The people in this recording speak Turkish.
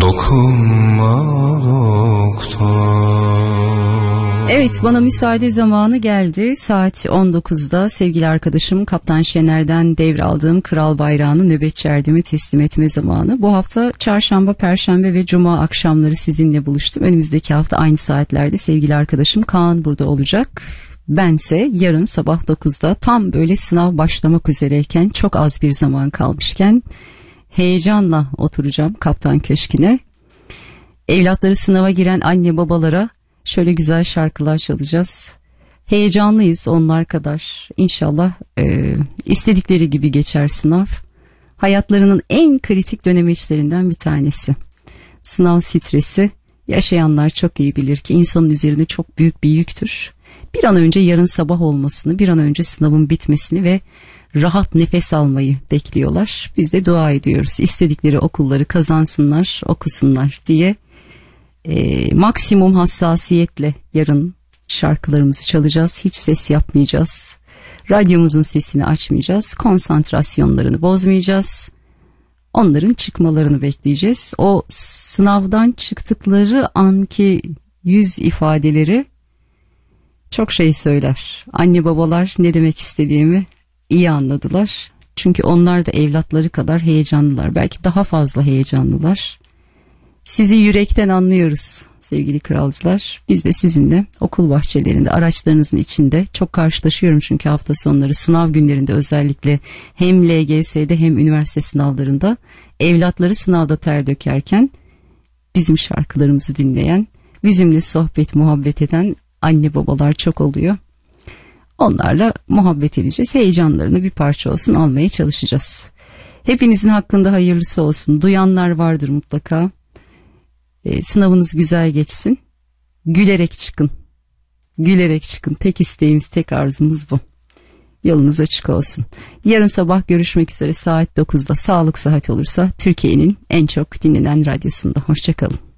Dokunma doktor. Evet, bana müsaade zamanı geldi. Saat 19'da sevgili arkadaşım Kaptan Şener'den devraldığım Kral Bayrağı'nı nöbetçi erdeme teslim etme zamanı. Bu hafta çarşamba, perşembe ve cuma akşamları sizinle buluştum. Önümüzdeki hafta aynı saatlerde sevgili arkadaşım Kaan burada olacak. Bense yarın sabah 9'da tam böyle sınav başlamak üzereyken, çok az bir zaman kalmışken heyecanla oturacağım Kaptan Köşkü'ne. Evlatları sınava giren anne babalara şöyle güzel şarkılar çalacağız. Heyecanlıyız onlar kadar. İnşallah istedikleri gibi geçer sınav. Hayatlarının en kritik dönemeçlerinden bir tanesi. Sınav stresi, yaşayanlar çok iyi bilir ki insanın üzerine çok büyük bir yüktür. Bir an önce yarın sabah olmasını, bir an önce sınavın bitmesini ve rahat nefes almayı bekliyorlar. Biz de dua ediyoruz. İstedikleri okulları kazansınlar, okusunlar diye. Maksimum hassasiyetle yarın şarkılarımızı çalacağız. Hiç ses yapmayacağız. Radyomuzun sesini açmayacağız. Konsantrasyonlarını bozmayacağız. Onların çıkmalarını bekleyeceğiz. O sınavdan çıktıkları anki yüz ifadeleri çok şey söyler. Anne babalar ne demek istediğimi iyi anladılar. Çünkü onlar da evlatları kadar heyecanlılar. Belki daha fazla heyecanlılar. Sizi yürekten anlıyoruz sevgili kralcılar. Biz de sizinle okul bahçelerinde, araçlarınızın içinde çok karşılaşıyorum. Çünkü hafta sonları sınav günlerinde özellikle hem LGS'de hem üniversite sınavlarında evlatları sınavda ter dökerken bizim şarkılarımızı dinleyen, bizimle sohbet muhabbet eden anne babalar çok oluyor. Onlarla muhabbet edeceğiz. Heyecanlarını bir parça olsun almaya çalışacağız. Hepinizin hakkında hayırlısı olsun. Duyanlar vardır mutlaka. Sınavınız güzel geçsin. Gülerek çıkın. Gülerek çıkın. Tek isteğimiz, tek arzumuz bu. Yolunuz açık olsun. Yarın sabah görüşmek üzere saat 9'da. Sağlık saati olursa Türkiye'nin en çok dinlenen radyosunda. Hoşça kalın.